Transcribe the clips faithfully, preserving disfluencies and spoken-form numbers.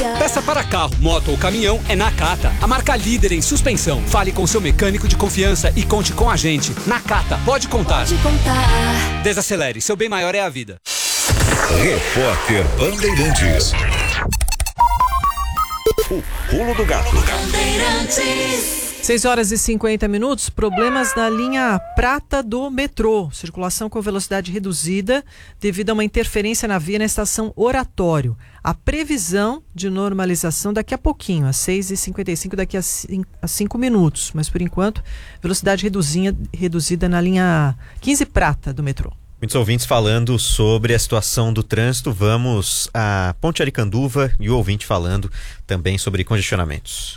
Peça para carro, moto ou caminhão é Nakata, a marca líder em suspensão. Fale com seu mecânico de confiança e conte com a gente. Nakata, pode contar. Pode contar. Desacelere, seu bem maior é a vida. Repórter Bandeirantes. O pulo do gato. seis horas e cinquenta minutos, problemas na linha prata do metrô. Circulação com velocidade reduzida devido a uma interferência na via na estação Oratório. A previsão de normalização daqui a pouquinho, às seis e cinquenta e cinco, daqui a cinco minutos. Mas por enquanto, velocidade reduzida, reduzida na linha quinze prata do metrô. Muitos ouvintes falando sobre a situação do trânsito. Vamos à Ponte Aricanduva e o ouvinte falando também sobre congestionamentos.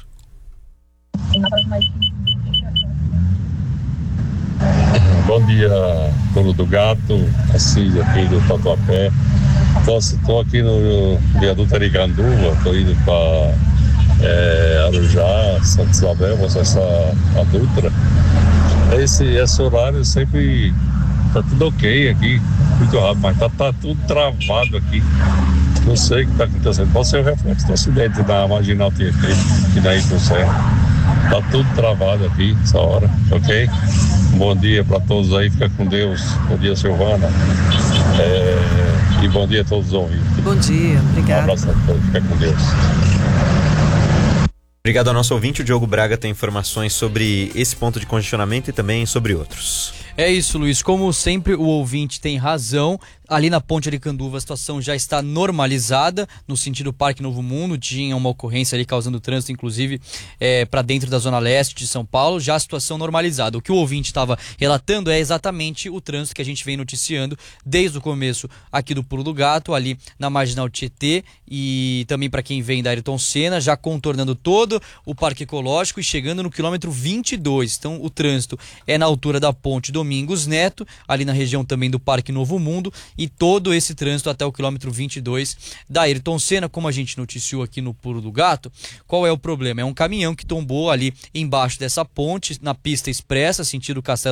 Bom dia, pulo do gato, Assis aqui do Tatuapé. Estou aqui no viaduto Aricanduva, estou indo para é, Arujá, Santa Isabel, vou acessar a Dutra. Esse, esse horário sempre tá tudo ok aqui, muito rápido, mas tá, tá tudo travado aqui. Não sei o que está acontecendo. Pode ser o reflexo do acidente da Marginal Tietê, que daí pro Serra. Tá tudo travado aqui, essa hora, ok? Bom dia para todos aí, fica com Deus. Bom dia, Silvana. É... E bom dia a todos os ouvintes. Bom dia, obrigado. Um abraço a todos, fica com Deus. Obrigado ao nosso ouvinte. O Diogo Braga tem informações sobre esse ponto de congestionamento e também sobre outros. É isso, Luiz. Como sempre, o ouvinte tem razão. Ali na Ponte Aricanduva a situação já está normalizada, no sentido Parque Novo Mundo. Tinha uma ocorrência ali causando trânsito, inclusive, é, para dentro da Zona Leste de São Paulo. Já a situação normalizada. O que o ouvinte estava relatando é exatamente o trânsito que a gente vem noticiando desde o começo aqui do Pulo do Gato, ali na Marginal Tietê, e também para quem vem da Ayrton Senna, já contornando todo o Parque Ecológico e chegando no quilômetro vinte e dois. Então o trânsito é na altura da Ponte Domingos Neto, ali na região também do Parque Novo Mundo, e todo esse trânsito até o quilômetro vinte e dois da Ayrton Senna. Como a gente noticiou aqui no Pulo do Gato, qual é o problema? É um caminhão que tombou ali embaixo dessa ponte, na pista expressa, sentido Castelo